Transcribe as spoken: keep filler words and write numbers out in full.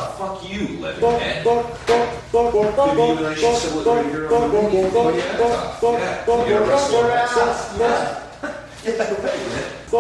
Oh, fuck you, Leatherhead. Maybe even I should celebrate your own movie. Oh, yeah, yeah. You're a wrestler. Yeah, right.